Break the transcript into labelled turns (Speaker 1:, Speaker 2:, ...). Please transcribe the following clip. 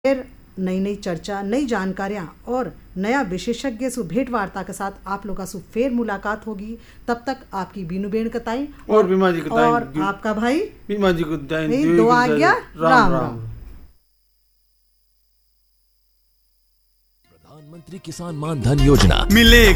Speaker 1: फिर नई नई चर्चा, नई जानकारियाँ और नया विशेषज्ञ सु भेंट वार्ता के साथ आप लोग का सु फिर मुलाकात होगी। तब तक आपकी बीनू बेन कताई
Speaker 2: और बीमा जी कताई
Speaker 1: और आपका भाई
Speaker 2: बीमा जी को
Speaker 1: दो आज्ञा। राम राम।
Speaker 3: प्रधानमंत्री किसान मान धन योजना
Speaker 4: मिले